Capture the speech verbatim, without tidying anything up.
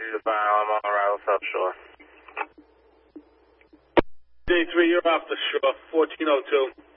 to file. I'm on arrival South Shore. Day three, you're off the shore, fourteen oh two.